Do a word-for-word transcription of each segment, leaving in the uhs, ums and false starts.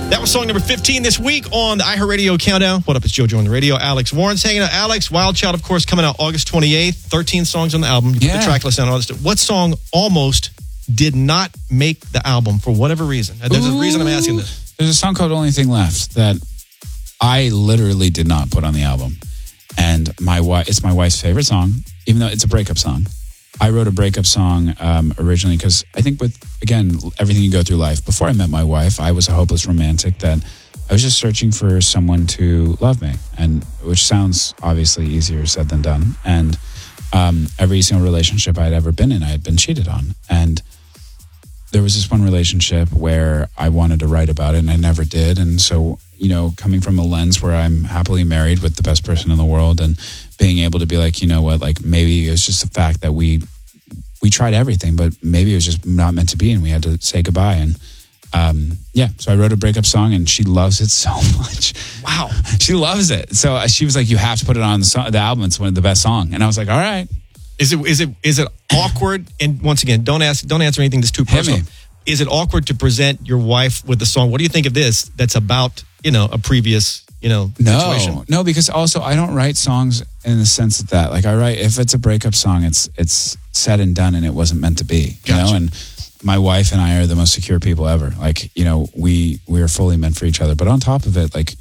That was song number fifteen this week on the iHeartRadio Countdown. What up, it's JoJo on the radio. Alex Warren's hanging out. Alex, Wild Child, of course, coming out August twenty-eighth. thirteen songs on the album. You put Yeah. the track list down. All this stuff. What song almost did not make the album for whatever reason? There's a reason I'm asking this. There's a song called Only Thing Left that I literally did not put on the album. And my wife, it's my wife's favorite song, even though it's a breakup song. I wrote a breakup song um, originally because I think with, again, everything you go through life, before I met my wife, I was a hopeless romantic that I was just searching for someone to love me, and which sounds obviously easier said than done. And um, every single relationship I'd ever been in, I had been cheated on. And there was this one relationship where I wanted to write about it and I never did. And so, you know, coming from a lens where I'm happily married with the best person in the world and being able to be like, you know what, like maybe it was just the fact that we we tried everything, but maybe it was just not meant to be and we had to say goodbye. And um, yeah, so I wrote a breakup song and she loves it so much. Wow. She loves it. So uh, she was like, you have to put it on the, song, the album. It's one of the best song. And I was like, all right. Is it is it is it awkward? And once again, don't ask, don't answer anything that's too Hit personal. me. Is it awkward to present your wife with the song? What do you think of this? That's about, you know, a previous, you know, situation. No, no, because also I don't write songs in the sense that that like I write, if it's a breakup song, it's it's said and done and it wasn't meant to be, you Gotcha. know. And my wife and I are the most secure people ever. Like, you know, we we are fully meant for each other. But on top of it, like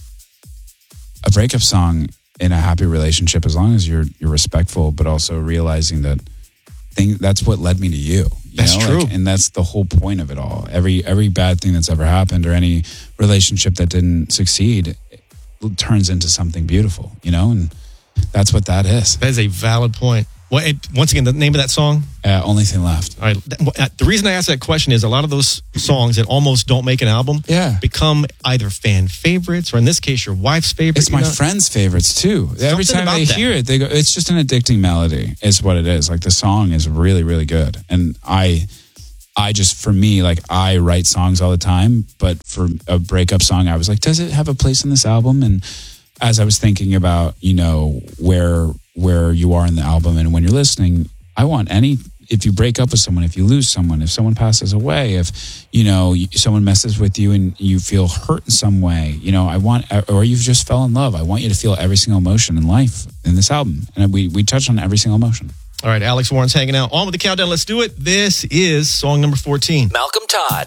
a breakup song in a happy relationship, as long as you're you're respectful, but also realizing that thing that's what led me to you. you That's know? true. Like, and that's the whole point of it all. Every every bad thing that's ever happened or any relationship that didn't succeed it turns into something beautiful, you know, and that's what that is. That is a valid point. Well, it, once again, the name of that song? Uh, Only Thing Left. All right. th- The reason I asked that question is a lot of those songs that almost don't make an album Yeah. become either fan favorites or in this case, your wife's favorite. It's you my know? friends' favorites too. Every Something time about they that. hear it, they go, it's just an addicting melody, is what it is. Like the song is really, really good. And I, I just, for me, like I write songs all the time, but for a breakup song, I was like, does it have a place on this album? And as I was thinking about, you know, where where you are in the album and when you're listening, I want any, if you break up with someone, if you lose someone, if someone passes away, if, you know, someone messes with you and you feel hurt in some way, you know, I want, or you just fell in love, I want you to feel every single emotion in life in this album. And we, we touch on every single emotion. All right, Alex Warren's hanging out. On with the countdown. Let's do it. This is song number fourteen. Malcolm Todd